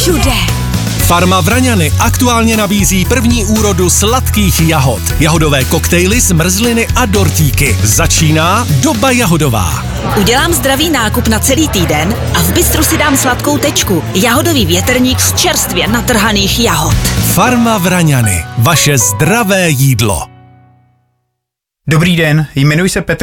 všude. Farma Vraňany aktuálně nabízí první úrodu sladkých jahod. Jahodové koktejly, zmrzliny a dortíky. Začíná doba jahodová. Udělám zdravý nákup na celý týden a v bistru si dám sladkou tečku. Jahodový větrník z čerstvě natrhaných jahod. Farma Vraňany. Vaše zdravé jídlo. Dobrý den, jmenuji se Petr